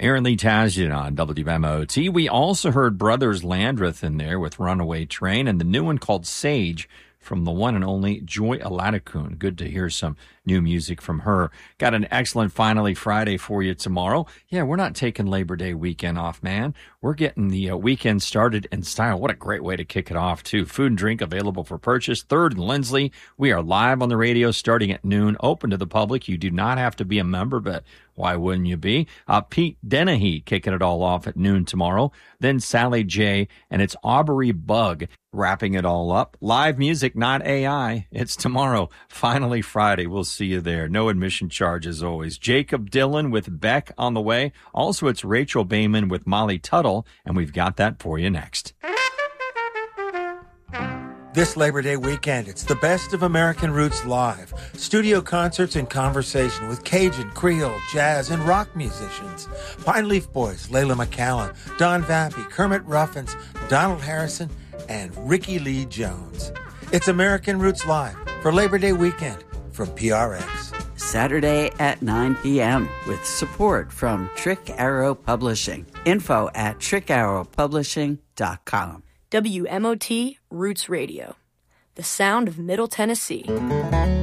Aaron Lee Tasjan on WMOT. We also heard Brothers Landreth in there with Runaway Train and the new one called Sage from the one and only Joy Aladakun. Good to hear some new music from her. Got an excellent Finally Friday for you tomorrow. Yeah, we're not taking Labor Day weekend off, man. We're getting the weekend started in style. What a great way to kick it off, too. Food and drink available for purchase. 3rd and Lindsley. We are live on the radio starting at noon, open to the public. You do not have to be a member, but why wouldn't you be? Pete Dennehy kicking it all off at noon tomorrow. Then Sally J. and it's Aubrey Bug wrapping it all up. Live music, not AI. It's tomorrow, Finally Friday. We'll see you there. No admission charge as always. Jacob Dylan with Beck on the way. Also, it's Rachel Bayman with Molly Tuttle, and we've got that for you next. This Labor Day weekend, it's the best of American Roots live. Studio concerts and conversation with Cajun, Creole, jazz, and rock musicians. Pine Leaf Boys, Layla McCallan, Don Vappy, Kermit Ruffins, Donald Harrison, and Ricky Lee Jones. It's American Roots Live for Labor Day weekend from PRX. Saturday at 9 p.m. with support from Trick Arrow Publishing. Info at trickarrowpublishing.com. WMOT Roots Radio, the sound of Middle Tennessee.